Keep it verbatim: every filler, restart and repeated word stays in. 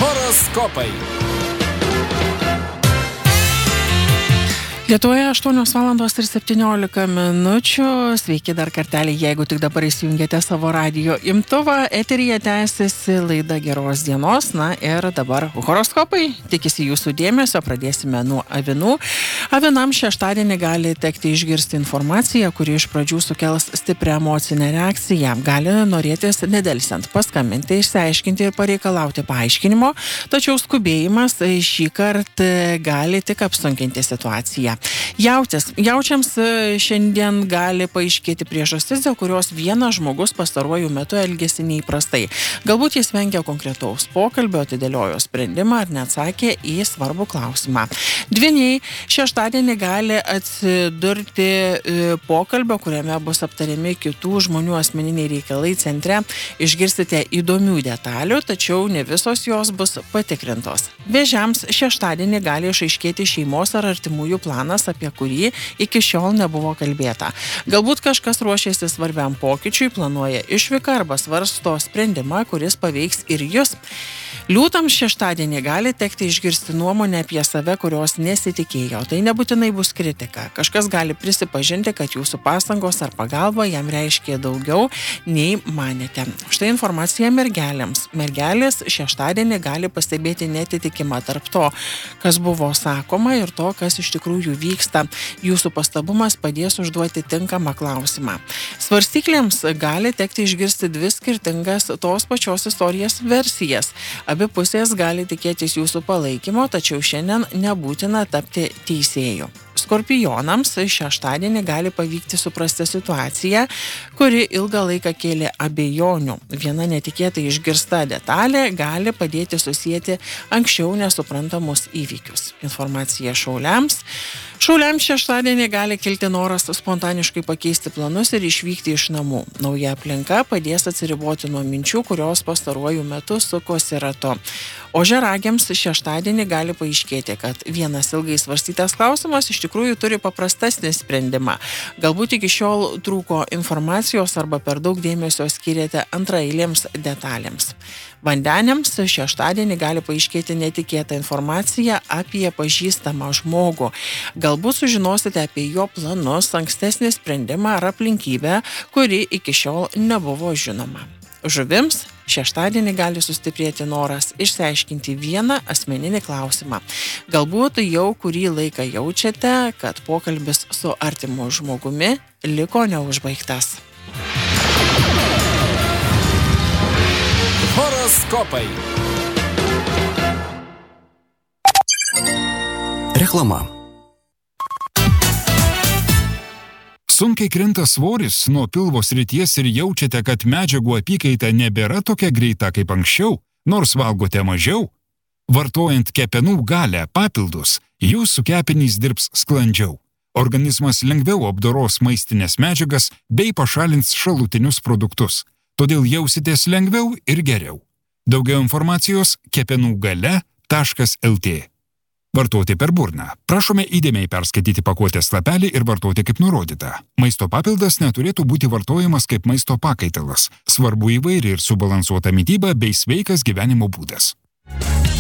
Horoskopai. Lietuvoje aštuonios valandos ir septyniolika minučių. Sveiki dar kartelį, jeigu tik dabar įsijungėte savo radijo imtuvą. Eteryje tęsiasi laida Geros dienos. Na ir dabar horoskopai. Tikisi jūsų dėmesio. Pradėsime nuo avinų. Avinam šeštadienį gali tekti išgirsti informaciją, kuri iš pradžių sukels stiprią emocinę reakciją. Gali norėtis nedelsiant paskambinti, išsiaiškinti ir pareikalauti paaiškinimo, tačiau skubėjimas šį kartą gali tik apsunkinti situaciją. Jautis. Jaučiams šiandien gali paaiškėti priežastis, dėl kurios vienas žmogus pastaruoju metu elgėsi neįprastai. Galbūt jis vengia konkretaus pokalbio, atidėliojo sprendimą ar neatsakė į svarbų klausimą. Dvyniai. Šeštadienį gali atsidurti pokalbio, kuriame bus aptariami kitų žmonių asmeniniai reikalai centre. Išgirsite įdomių detalių, tačiau ne visos jos bus patikrintos. Vėžiams šeštadienį gali išaiškėti šeimos ar artimųjų planas, apie kurį iki šiol nebuvo kalbėta. Galbūt kažkas ruošiasi svarbiam pokyčiui, planuoja išvyką arba svarsto sprendimą, kuris paveiks ir jūs. Liūtams šeštadienį gali tekti išgirsti nuomonę apie save, kurios nesitikėjo. Tai nebūtinai bus kritika. Kažkas gali prisipažinti, kad jūsų pastangos ar pagalba jam reiškia daugiau nei manėte. Štai informacija mergelėms. Mergelės šeštadienį gali pastebėti netitikimą tarp to, kas buvo sakoma ir to, kas iš tikrųjų vyksta. Jūsų pastabumas padės užduoti tinkamą klausimą. Svarstyklėms gali tekti išgirsti dvi skirtingas tos pačios istorijos versijas. Abi pusės gali tikėtis jūsų palaikymo, tačiau šiandien nebūtina tapti teisėju. Skorpionams šeštadienį gali pavykti suprasti situaciją, kuri ilgą laiką kėlė abejonių. Viena netikėtai išgirsta detalė gali padėti susijęti anksčiau nesuprantamus įvykius. Informacija šauliams. Šauliams šeštadienį gali kilti noras spontaniškai pakeisti planus ir išvykti iš namų. Nauja aplinka padės atsiriboti nuo minčių, kurios pastaruoju metu sukosi ratu. Ožiaragiams šeštadienį gali paaiškėti, kad vienas ilgai svarstytas klausimas iš tikrųjų turi paprastesnį sprendimą. Galbūt iki šiol trūko informacijos arba per daug dėmesio skiriate antraeilėms detalėms. Vandeniams šeštadienį gali paaiškėti netikėta informacija apie pažįstamą žmogų. Galbūt sužinosite apie jo planus, ankstesnį sprendimą ar aplinkybę, kuri iki šiol nebuvo žinoma. Žuvims šeštadienį gali sustiprėti noras išsiaiškinti vieną asmeninį klausimą. Galbūt jau kurį laiką jaučiate, kad pokalbis su artimu žmogumi liko neužbaigtas. Horoskopai. Reklama. Sunkiai krinta svoris nuo pilvo srities ir jaučiate, kad medžiagų apykaita nebėra tokia greita kaip anksčiau, nors valgote mažiau? Vartojant kepenų galę papildus, jūsų kepenys dirbs sklandžiau. Organizmas lengviau apdoros maistinės medžiagas bei pašalins šalutinius produktus. Todėl jausitės lengviau ir geriau. Daugiau informacijos kepenų gale taškas lt. Vartoti per burną. Prašome įdėmiai perskaityti pakuotės lapelį ir vartoti kaip nurodyta. Maisto papildas neturėtų būti vartojamas kaip maisto pakaitalas. Svarbu įvairi ir subalansuota mityba bei sveikas gyvenimo būdas.